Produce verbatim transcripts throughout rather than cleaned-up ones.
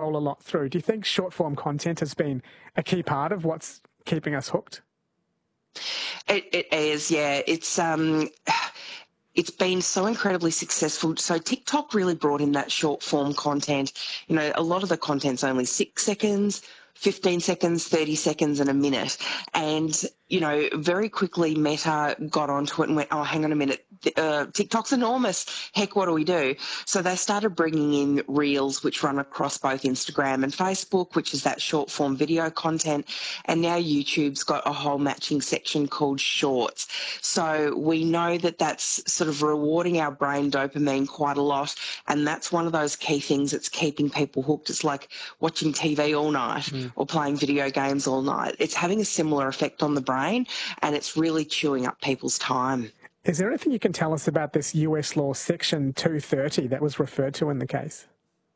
scroll a lot through. Do you think short-form content has been a key part of what's keeping us hooked? It, it is, yeah. It's um, it's been so incredibly successful. So TikTok really brought in that short-form content. You know, a lot of the content's only six seconds, fifteen seconds, thirty seconds and a minute. And, you know, very quickly Meta got onto it and went, oh, hang on a minute, uh, TikTok's enormous. Heck, what do we do? So they started bringing in Reels, which run across both Instagram and Facebook, which is that short form video content. And now YouTube's got a whole matching section called Shorts. So we know that that's sort of rewarding our brain dopamine quite a lot. And that's one of those key things that's keeping people hooked. It's like watching T V all night mm. or playing video games all night. It's having a similar effect on the brain, and it's really chewing up people's time. Is there anything you can tell us about this U S law, Section two thirty, that was referred to in the case?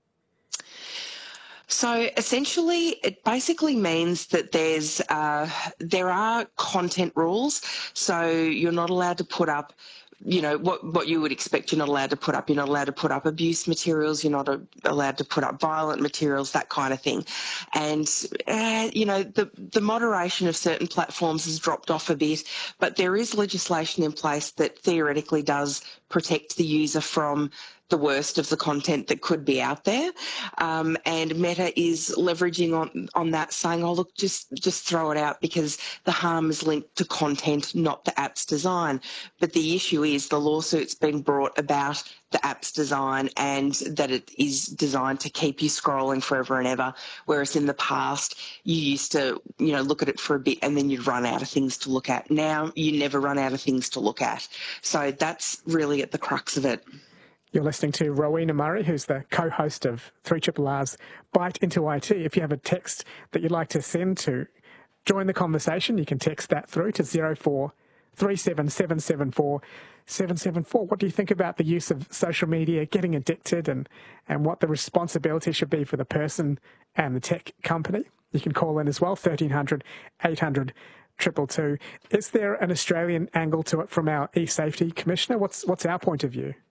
So essentially, it basically means that there's uh, there are content rules. So you're not allowed to put up, you know, what, what you would expect. You're not allowed to put up. You're not allowed to put up abuse materials. You're not a, allowed to put up violent materials, that kind of thing. And, uh, you know, the, the moderation of certain platforms has dropped off a bit, but there is legislation in place that theoretically does protect the user from the worst of the content that could be out there. Um, and Meta is leveraging on, on that, saying, oh, look, just, just throw it out because the harm is linked to content, not the app's design. But the issue is the lawsuit's been brought about the app's design and that it is designed to keep you scrolling forever and ever, whereas in the past you used to, you know, look at it for a bit and then you'd run out of things to look at. Now you never run out of things to look at. So that's really at the crux of it. You're listening to Rowena Murray, who's the co-host of three R R's Bite into I T. If you have a text that you'd like to send to join the conversation, you can text that through to zero four three seven seven seven four seven seven four. What do you think about the use of social media, getting addicted, and, and what the responsibility should be for the person and the tech company? You can call in as well, thirteen hundred, eight hundred, two two two. Is there an Australian angle to it from our e-safety commissioner? What's, what's our point of view?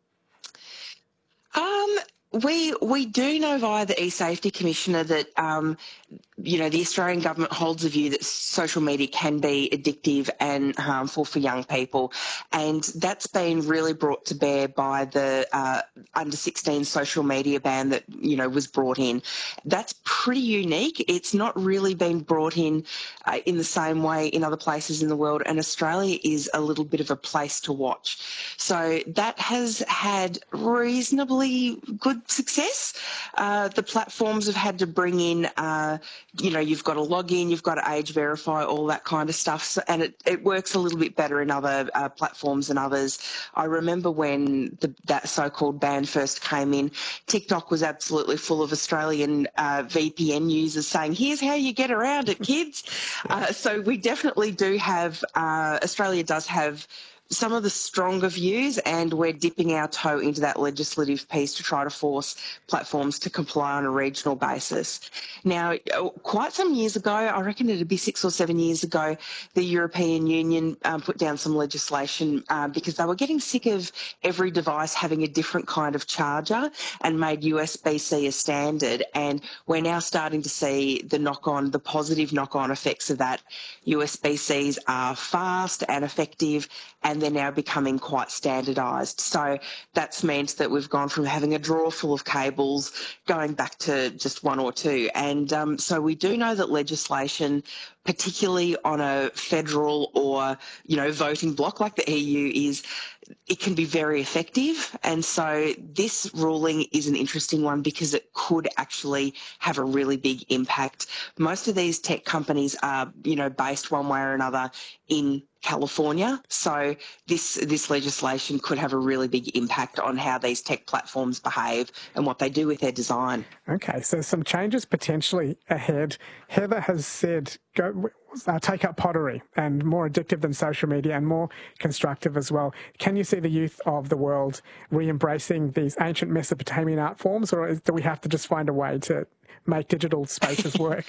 Um, we we do know via the e-safety commissioner that um, you know the Australian government holds a view that social media can be addictive and harmful for young people, and that's been really brought to bear by the uh, under sixteen social media ban that you know was brought in. That's pretty unique. It's not really been brought in uh, in the same way in other places in the world, and Australia is a little bit of a place to watch. So that has had reasonably good success. Uh, the platforms have had to bring in, uh, you know, you've got to log in, you've got to age verify, all that kind of stuff. So, and it, it works a little bit better in other uh, platforms than others. I remember when the, that so-called ban first came in, TikTok was absolutely full of Australian uh, V P N users saying, here's how you get around it, kids. uh, so we definitely do have, uh, Australia does have some of the stronger views, and we're dipping our toe into that legislative piece to try to force platforms to comply on a regional basis. Now, quite some years ago, I reckon it'd be six or seven years ago, the European Union um, put down some legislation uh, because they were getting sick of every device having a different kind of charger and made U S B C a standard. And we're now starting to see the knock-on, the positive knock-on effects of that. U S B Cs are fast and effective, and they're now becoming quite standardised. So that's meant that we've gone from having a drawer full of cables going back to just one or two. And um, so we do know that legislation, particularly on a federal or, you know, voting bloc like the E U is, it can be very effective. And so this ruling is an interesting one because it could actually have a really big impact. Most of these tech companies are, you know, based one way or another in California. So this this legislation could have a really big impact on how these tech platforms behave and what they do with their design. Okay, so some changes potentially ahead. Heather has said go uh, take up pottery, and more addictive than social media and more constructive as well. Can you see the youth of the world re-embracing these ancient Mesopotamian art forms, or is, do we have to just find a way to make digital spaces work?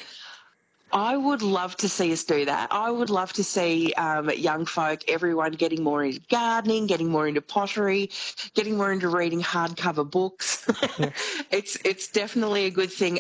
I would love to see us do that. I would love to see um, young folk, everyone getting more into gardening, getting more into pottery, getting more into reading hardcover books. Yeah. It's it's definitely a good thing.